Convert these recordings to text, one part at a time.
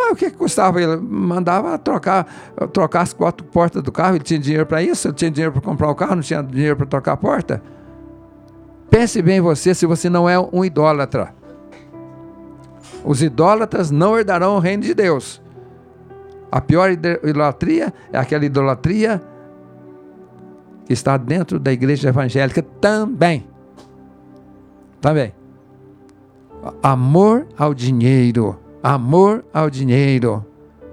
Mas o que custava? Ele mandava trocar as 4 portas do carro. Ele tinha dinheiro para isso? Ele tinha dinheiro para comprar o carro? Não tinha dinheiro para trocar a porta? Pense bem em você, se você não é um idólatra. Os idólatras não herdarão o reino de Deus. A pior idolatria é aquela idolatria que está dentro da igreja evangélica também. Amor ao dinheiro. Amor ao dinheiro.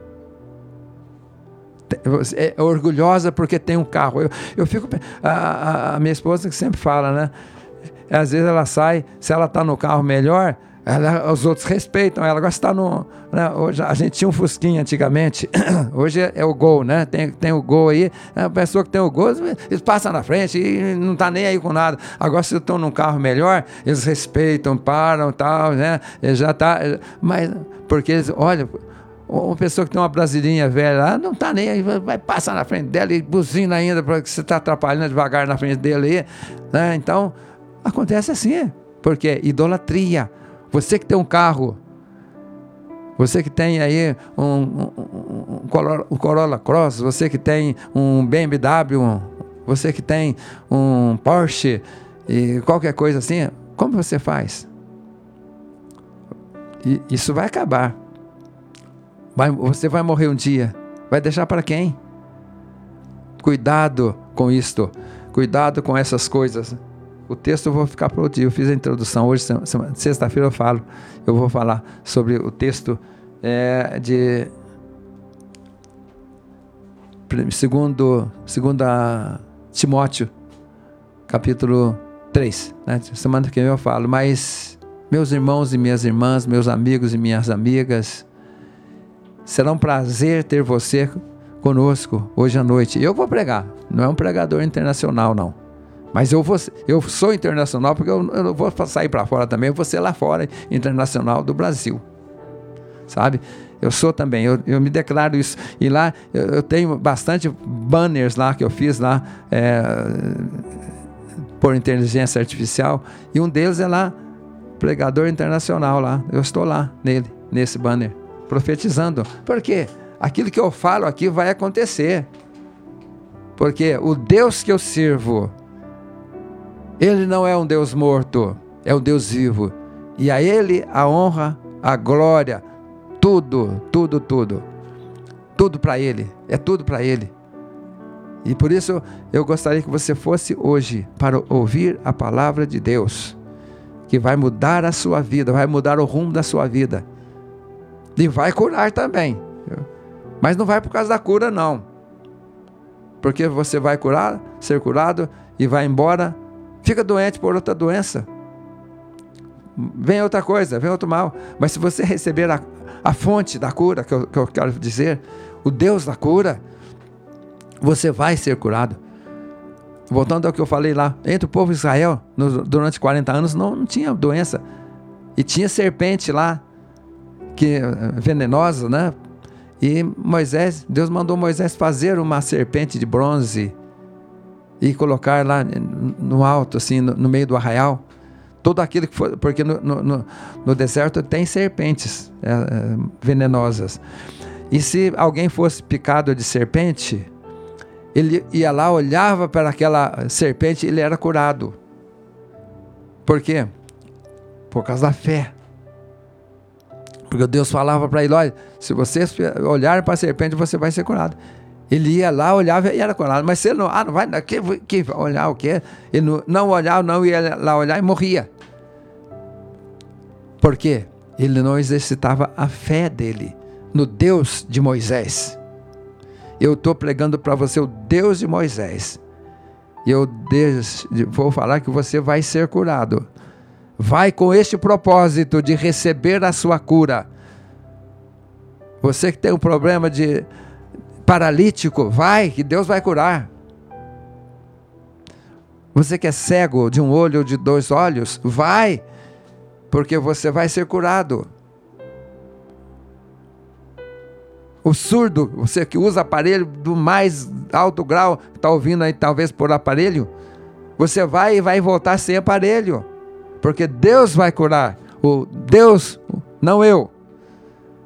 É orgulhosa porque tem um carro. Eu fico... A minha esposa que sempre fala, né? Às vezes ela sai, se ela está no carro melhor, os outros respeitam ela. Agora está no... Né? Hoje, a gente tinha um Fusquinha antigamente, hoje é o Gol, né? Tem o Gol aí, a pessoa que tem o Gol, eles passam na frente e não está nem aí com nada. Agora, se estão num carro melhor, eles respeitam, param e tal, né? Já está... Mas, porque eles, olha... Uma pessoa que tem uma brasileirinha velha lá, não está nem aí, vai passar na frente dela e buzina ainda, porque você está atrapalhando devagar na frente dele aí, né? Então, acontece assim, porque idolatria. Você que tem um carro, você que tem aí um Corolla Cross, você que tem um BMW, você que tem um Porsche e qualquer coisa assim, como você faz? E isso vai acabar. Você vai morrer um dia. Vai deixar para quem? Cuidado com isto. Cuidado com essas coisas. O texto eu vou ficar para outro dia. Eu fiz a introdução. Hoje, sexta-feira, eu vou falar sobre o texto de 2 Timóteo, capítulo 3. Né? Semana que vem eu falo. Mas, meus irmãos e minhas irmãs, meus amigos e minhas amigas, será um prazer ter você conosco hoje à noite. Eu vou pregar, não é um pregador internacional não, mas eu sou internacional porque eu não vou sair para fora também, eu vou ser lá fora, internacional do Brasil, sabe? Eu sou também, eu me declaro isso, e lá eu tenho bastante banners lá que eu fiz lá, por inteligência artificial, e um deles é lá, pregador internacional lá, eu estou lá nesse banner, profetizando, porque aquilo que eu falo aqui vai acontecer, porque o Deus que eu sirvo, Ele não é um Deus morto, é um Deus vivo, e a Ele a honra, a glória, tudo para Ele, é tudo para Ele, e por isso eu gostaria que você fosse hoje para ouvir a palavra de Deus, que vai mudar a sua vida, vai mudar o rumo da sua vida, e vai curar também, mas não vai por causa da cura não, porque você vai ser curado e vai embora, fica doente por outra doença, vem outra coisa, vem outro mal, mas se você receber a fonte da cura, que eu quero dizer, o Deus da cura, você vai ser curado. Voltando ao que eu falei lá, entre o povo de Israel, durante 40 anos não tinha doença, e tinha serpente lá, que venenosa, né? E Deus mandou Moisés fazer uma serpente de bronze e colocar lá no alto, assim, no meio do arraial, tudo aquilo que foi, porque no deserto tem serpentes venenosas, e se alguém fosse picado de serpente, ele ia lá, olhava para aquela serpente, ele era curado. Por quê? Por causa da fé. Porque Deus falava para ele, olha, se você olhar para a serpente, você vai ser curado. Ele ia lá, olhava e era curado. Mas se ele não vai, que olhar o quê? Ele não olhava, não ia lá olhar e morria. Por quê? Ele não exercitava a fé dele no Deus de Moisés. Eu estou pregando para você o Deus de Moisés. E eu vou falar que você vai ser curado. Vai com este propósito de receber a sua cura. Você que tem um problema de paralítico, vai, que Deus vai curar. Você que é cego de um olho ou de 2 olhos, vai, porque você vai ser curado. O surdo, você que usa aparelho do mais alto grau, está ouvindo aí talvez por aparelho, você vai e vai voltar sem aparelho. Porque Deus vai curar, o Deus, não eu.